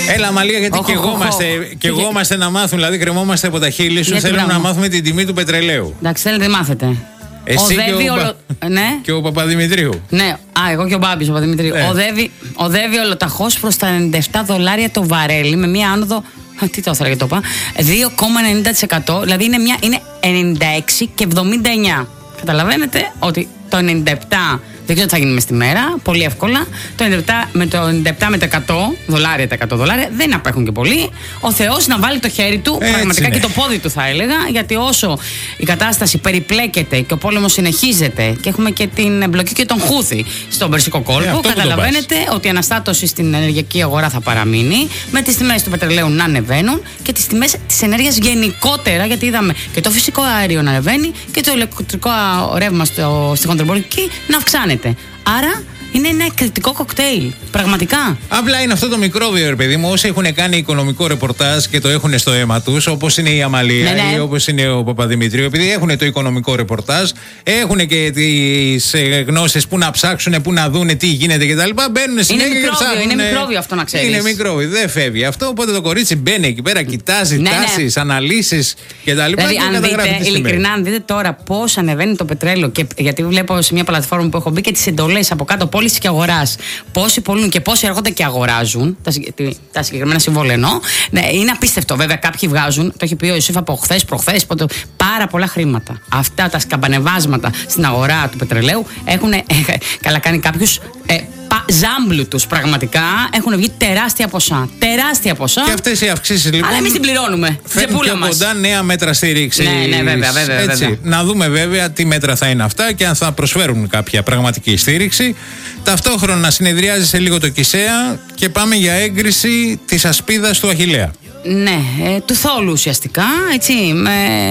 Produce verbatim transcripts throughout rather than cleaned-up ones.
Έλα, Μαλία, γιατί και εγώ είμαστε, και εγώ είμαστε να μάθουν, δηλαδή κρεμόμαστε από τα χείλη σου. Θέλουμε να μάθουμε την τιμή του πετρελαίου. Εντάξει, θέλετε, μάθετε. Εσύ οδεύει και ο, όλο... Πα... ναι. και ο Παπαδημητρίου. Ναι, α, εγώ και ο Μπάμπης ο Παπαδημητρίου. Ναι. Οδεύει, οδεύει ολοταχώς προς τα ενενήντα επτά δολάρια το βαρέλι με μία άνοδο. Τι το ήθελα και το είπα. δύο κόμμα ενενήντα τοις εκατό, δηλαδή είναι, μια, είναι ενενήντα έξι και εβδομήντα εννιά. Καταλαβαίνετε ότι το ενενήντα επτά δεν ξέρω τι θα γίνει μες στη μέρα, πολύ εύκολα. Το ενενήντα επτά με το ενενήντα επτά με τα εκατό δολάρια, τα εκατό δολάρια δεν απέχουν και πολύ. Ο Θεός να βάλει το χέρι του, έτσι πραγματικά είναι. Και το πόδι του θα έλεγα, γιατί όσο η κατάσταση περιπλέκεται και ο πόλεμος συνεχίζεται και έχουμε και την εμπλοκή και τον Χούθη στον Περσικό κόλπο, ε, καταλαβαίνετε ότι η αναστάτωση στην ενεργειακή αγορά θα παραμείνει, με τις τιμές του πετρελαίου να ανεβαίνουν και τις τιμές της ενέργειας γενικότερα, γιατί είδαμε και το φυσικό αέριο να ανεβαίνει και το ηλεκτρικό ρεύμα στο, στη χοντρεμπορική να αυξάνεται. Άρα είναι ένα εκρηκτικό κοκτέιλ. Πραγματικά. Απλά είναι αυτό το μικρόβιο, ρε παιδί μου. Όσοι έχουν κάνει οικονομικό ρεπορτάζ και το έχουν στο αίμα τους, όπως είναι η Αμαλία, ναι, ναι, ή όπως είναι ο Παπαδημητρίου, επειδή έχουν το οικονομικό ρεπορτάζ, έχουν και τις γνώσεις που να ψάξουν, που να δούνε τι γίνεται κτλ. Μπαίνουν συνέχεια. Είναι μικρόβιο, είναι μικρόβιο αυτό να ξέρεις. Είναι μικρόβιο, δεν φεύγει αυτό. Οπότε το κορίτσι μπαίνει εκεί πέρα, κοιτάζει ναι, τάσεις, ναι. αναλύσεις κτλ. Δηλαδή, αν δείτε, ειλικρινά, αν δείτε τώρα πώς ανεβαίνει το πετρέλαιο, και, γιατί βλέπω σε μια πλατφόρμα που έχω μπει και τις εντολές από κάτω, πώληση και αγοράς, πόσοι πολλούν και πόσοι έρχονται και αγοράζουν τα, τα συγκεκριμένα συμβόλαια εννοώ, ναι, είναι απίστευτο. Βέβαια, κάποιοι βγάζουν, το έχει πει ο Ιωσήφ από χθες, προχθές, πάρα πολλά χρήματα. Αυτά τα σκαμπανεβάσματα στην αγορά του πετρελαίου έχουν ε, καλά κάνει κάποιους ε, ζάμπλου τους, πραγματικά έχουν βγει τεράστια ποσά. Τεράστια ποσά. Και αυτές οι αυξήσεις λοιπόν. Αλλά εμείς την πληρώνουμε. Φέρνουν πιο κοντά νέα μέτρα στήριξη. Ναι, ναι, βέβαια, βέβαια, έτσι. βέβαια. Να δούμε βέβαια τι μέτρα θα είναι αυτά και αν θα προσφέρουν κάποια πραγματική στήριξη. Ταυτόχρονα συνεδριάζει σε λίγο το ΚΙΣΕΑ και πάμε για έγκριση της ασπίδας του Αχιλλέα. Ναι, ε, του θόλου ουσιαστικά, έτσι, με,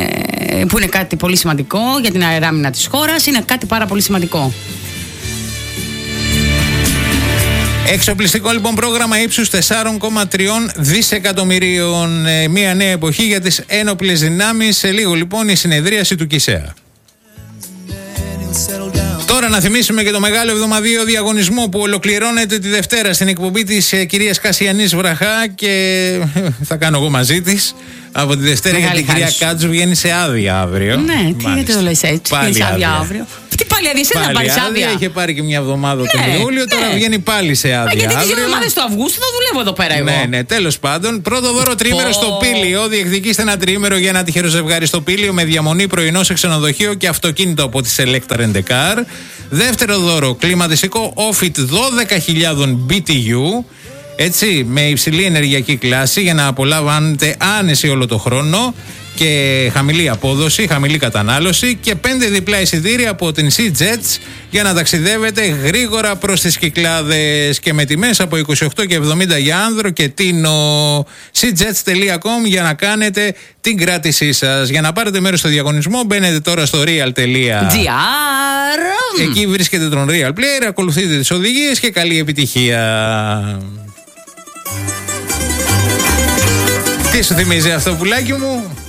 που είναι κάτι πολύ σημαντικό για την αεράμινα της χώρας. Είναι κάτι πάρα πολύ σημαντικό. Εξοπλιστικό λοιπόν πρόγραμμα ύψους τέσσερα κόμμα τρία δισεκατομμυρίων. Ε, μια νέα εποχή για τις ένοπλες δυνάμεις. Σε λίγο λοιπόν η συνεδρίαση του ΚΙΣΕΑ. Τώρα να θυμίσουμε και το μεγάλο εβδομαδιαίο διαγωνισμό που ολοκληρώνεται τη Δευτέρα στην εκπομπή της ε, κυρίας Κασιανής Βραχά και θα κάνω εγώ μαζί της από τη Δευτέρα. Μεγάλη γιατί η κυρία Κάτζου βγαίνει σε άδεια αύριο. Ναι, τι γιατί το λες έτσι, βγαίνει σε άδεια αύριο. Τι πάλι άδεια, εσύ να πάρεις άδεια. Είχε πάρει και μια εβδομάδα ναι, τον Ιούλιο, τώρα ναι. βγαίνει πάλι σε άδεια. Μα γιατί τις εβδομάδες του Αυγούστου θα δουλεύω εδώ πέρα εγώ. Ναι, ναι, τέλος πάντων. Πρώτο δώρο τρίμερο στο Πήλιο. Διεκδικήστε ένα τρίμερο για ένα τυχερό ζευγάρι στο Πήλιο με διαμονή πρωινό σε ξενοδοχείο και αυτοκίνητο από τη Selecta Rent a Car. Δεύτερο δώρο, κλιματιστικό Ofit δώδεκα χιλιάδες μπι τι γιου. Έτσι, με υψηλή ενεργειακή κλάση για να απολαμβάνετε άνεση όλο το χρόνο και χαμηλή απόδοση, χαμηλή κατανάλωση και πέντε διπλά εισιτήρια από την SeaJets για να ταξιδεύετε γρήγορα προς τις Κυκλάδες και με τιμές από είκοσι οκτώ και εβδομήντα για άνδρο και τίνο. seajets τελεία com για να κάνετε την κράτησή σας. Για να πάρετε μέρος στο διαγωνισμό μπαίνετε τώρα στο real τελεία τζι άρ. Εκεί βρίσκεται τον Real Player, ακολουθείτε τις οδηγίες και καλή επιτυχία. Τι σου θυμίζει αυτό, πουλάκι μου?